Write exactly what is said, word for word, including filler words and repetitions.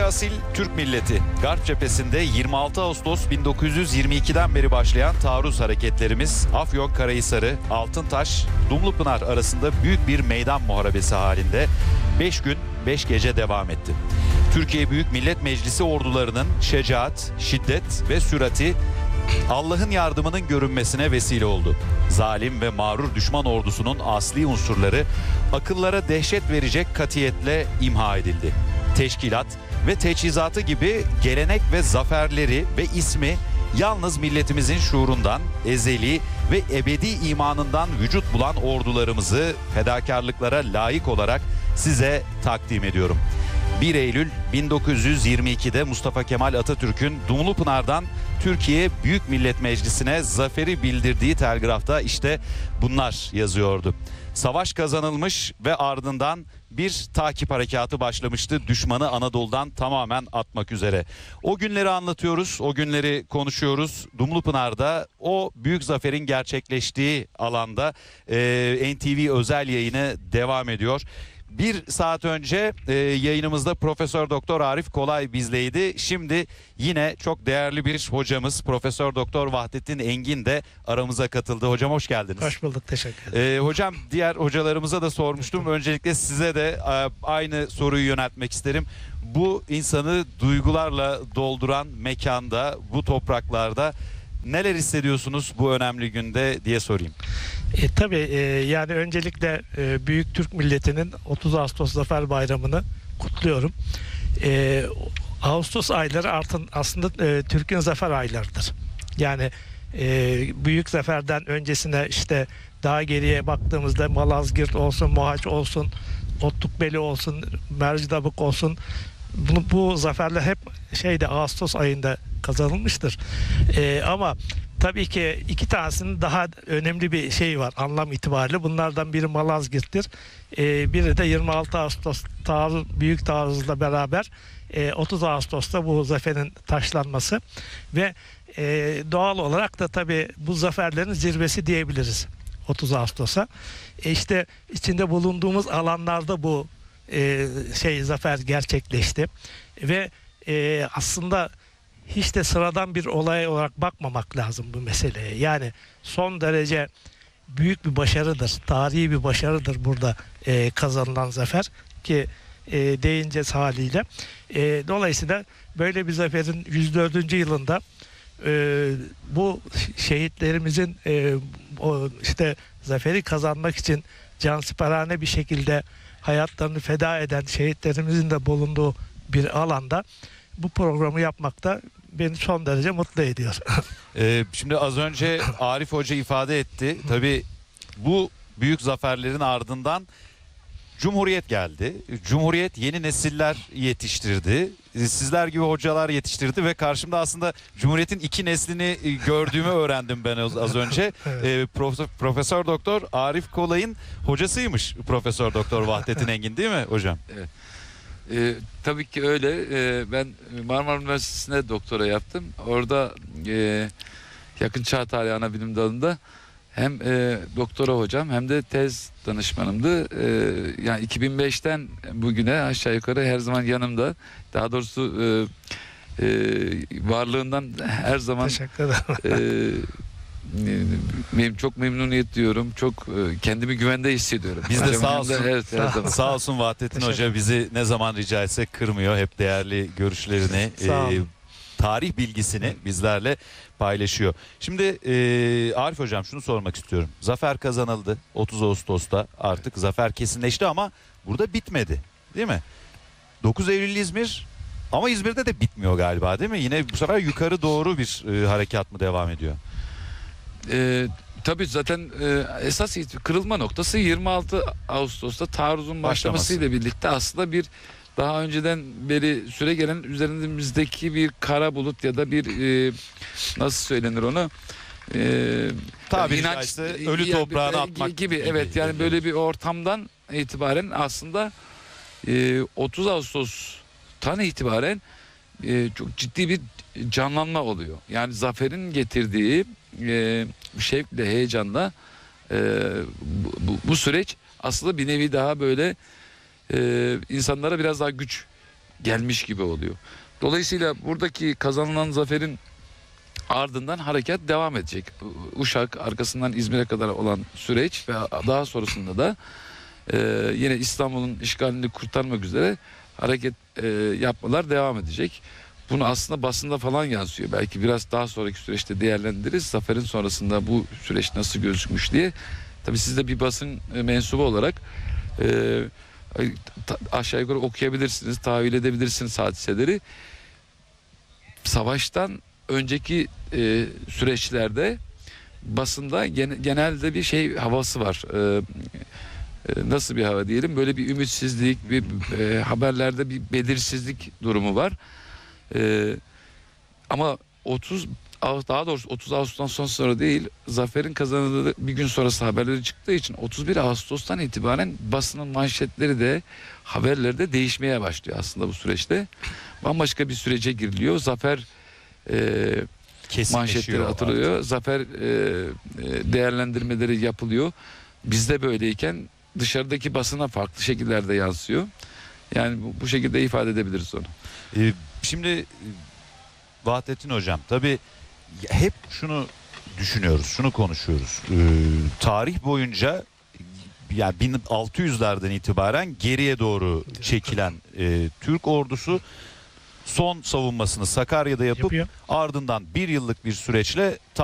asil Türk milleti. Garp cephesinde yirmi altı Ağustos bin dokuz yüz yirmi iki'den beri başlayan taarruz hareketlerimiz Afyonkarahisar'ı, Altıntaş, Dumlupınar arasında büyük bir meydan muharebesi halinde beş gün beş gece devam etti. Türkiye Büyük Millet Meclisi ordularının şecaat, şiddet ve sürati Allah'ın yardımının görünmesine vesile oldu. Zalim ve mağrur düşman ordusunun asli unsurları akıllara dehşet verecek katiyetle imha edildi. Teşkilat ve teçhizatı gibi gelenek ve zaferleri ve ismi yalnız milletimizin şuurundan, ezeli ve ebedi imanından vücut bulan ordularımızı fedakarlıklara layık olarak size takdim ediyorum. bir Eylül bin dokuz yüz yirmi iki'de Mustafa Kemal Atatürk'ün Dumlupınar'dan Türkiye Büyük Millet Meclisi'ne zaferi bildirdiği telgrafta işte bunlar yazıyordu. Savaş kazanılmış ve ardından bir takip harekatı başlamıştı. Düşmanı Anadolu'dan tamamen atmak üzere. O günleri anlatıyoruz, o günleri konuşuyoruz. Dumlupınar'da o büyük zaferin gerçekleştiği alanda e, N T V özel yayını devam ediyor. Bir saat önce e, yayınımızda Profesör Doktor Arif Kolay bizleydi. Şimdi yine çok değerli bir hocamız Profesör Doktor Vahdettin Engin de aramıza katıldı. Hocam hoş geldiniz. Hoş bulduk, teşekkür ederim. E, hocam diğer hocalarımıza da sormuştum. Öncelikle size de e, aynı soruyu yöneltmek isterim. Bu insanı duygularla dolduran mekanda, bu topraklarda neler hissediyorsunuz bu önemli günde diye sorayım. E, tabii e, yani öncelikle e, Büyük Türk milletinin otuz Ağustos Zafer Bayramı'nı kutluyorum. E, Ağustos ayları artın, aslında e, Türk'ün zafer aylarıdır. Yani e, Büyük Zafer'den öncesine işte daha geriye baktığımızda Malazgirt olsun, Mohaç olsun, Otlukbeli olsun, Mercidabık olsun, bu, bu zaferler hep şeyde Ağustos ayında kazanılmıştır. E, ama tabii ki iki tanesinin daha önemli bir şey var anlam itibariyle. Bunlardan biri Malazgirt'tir. Ee, biri de yirmi altı Ağustos taarruz, büyük taarruzla beraber e, otuz Ağustos'ta bu zaferin taşlanması ve e, doğal olarak da tabii bu zaferlerin zirvesi diyebiliriz otuz Ağustos'a. E işte içinde bulunduğumuz alanlarda bu e, şey zafer gerçekleşti ve e, aslında hiç de sıradan bir olay olarak bakmamak lazım bu meseleye. Yani son derece büyük bir başarıdır, tarihi bir başarıdır burada e, kazanılan zafer ki e, deyince haliyle. E, dolayısıyla böyle bir zaferin yüz dördüncü yılında e, bu şehitlerimizin e, o işte zaferi kazanmak için cansiperane bir şekilde hayatlarını feda eden şehitlerimizin de bulunduğu bir alanda bu programı yapmakta beni son derece mutlu ediyor. Ee, şimdi az önce Arif Hoca ifade etti. Tabii bu büyük zaferlerin ardından Cumhuriyet geldi. Cumhuriyet yeni nesiller yetiştirdi. Sizler gibi hocalar yetiştirdi ve karşımda aslında Cumhuriyet'in iki neslini gördüğümü öğrendim ben az önce. Evet. Ee, Profesör Doktor Arif Kolay'ın hocasıymış Profesör Doktor Vahdettin Engin, değil mi hocam? Evet. Ee, tabii ki öyle. Ee, ben Marmara Üniversitesi'nde doktora yaptım. Orada e, yakın çağ tarihi ana bilim dalında hem e, doktora hocam hem de tez danışmanımdı. Ee, yani iki bin beş'ten bugüne aşağı yukarı her zaman yanımda. Daha doğrusu e, e, varlığından her zaman Teşekkür ederim. e, benim çok memnuniyet diyorum. Çok kendimi güvende hissediyorum. Biz de Hocam sağ yanımda, olsun. evet, her zaman. Sağ olsun Vahdettin Hoca bizi ne zaman rica etse kırmıyor. Hep değerli görüşlerini, Sağ e, tarih bilgisini bizlerle paylaşıyor. Şimdi e, Arif Hocam şunu sormak istiyorum. Zafer kazanıldı otuz Ağustos'ta, artık zafer kesinleşti ama burada bitmedi, değil mi? dokuz Eylül İzmir, ama İzmir'de de bitmiyor galiba, değil mi? Yine bu sefer yukarı doğru bir e, harekat mı devam ediyor? Ee, tabii zaten e, esas kırılma noktası yirmi altı Ağustos'ta taarruzun başlamasıyla birlikte aslında bir daha önceden beri süre gelen üzerimizdeki bir kara bulut ya da bir e, nasıl söylenir onu? E, Tabiri inanç, caizse ölü toprağına e, atmak gibi. gibi. Evet, yani böyle bir ortamdan itibaren aslında e, otuz Ağustos'tan itibaren e, çok ciddi bir canlanma oluyor. Yani zaferin getirdiği e, şevkle, heyecanla e, bu, bu, bu süreç aslında bir nevi daha böyle e, insanlara biraz daha güç gelmiş gibi oluyor. Dolayısıyla buradaki kazanılan zaferin ardından harekat devam edecek. Uşak, arkasından İzmir'e kadar olan süreç ve daha sonrasında da e, yine İstanbul'un işgalini kurtarmak üzere hareket e, yapmalar devam edecek. Bunu aslında basında falan yansıyor. Belki biraz daha sonraki süreçte değerlendiririz. Zaferin sonrasında bu süreç nasıl gözükmüş diye. Tabii siz de bir basın mensubu olarak e, aşağı yukarı okuyabilirsiniz, tahvil edebilirsiniz hadiseleri. Savaştan önceki e, süreçlerde basında gen, genelde bir şey havası var. E, e, nasıl bir hava diyelim? Böyle bir ümitsizlik, bir e, haberlerde bir belirsizlik durumu var. E, ama otuz daha doğrusu otuz Ağustos'tan sonra değil, zaferin kazanıldığı bir gün sonrası haberleri çıktığı için otuz bir Ağustos'tan itibaren basının manşetleri de haberleri de değişmeye başlıyor aslında bu süreçte. Bambaşka bir sürece giriliyor. Zafer e, manşetleri atılıyor. Artık. Zafer e, e, değerlendirmeleri yapılıyor. Bizde böyleyken dışarıdaki basına farklı şekillerde yansıyor. Yani bu, bu şekilde ifade edebiliriz onu. Ee, şimdi Vahdettin Hocam, tabii hep şunu düşünüyoruz, şunu konuşuyoruz. Ee, tarih boyunca yani bin altı yüzlerden itibaren geriye doğru çekilen e, Türk ordusu son savunmasını Sakarya'da yapıp Yapıyor. ardından bir yıllık bir süreçle